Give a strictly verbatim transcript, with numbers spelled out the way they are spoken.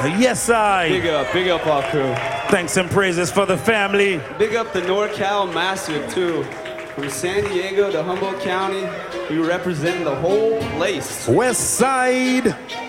Yes, I. Big up, big up our crew. Thanks and praises for the family. Big up the NorCal Massive too. From San Diego to Humboldt County, we represent the whole place. West Side.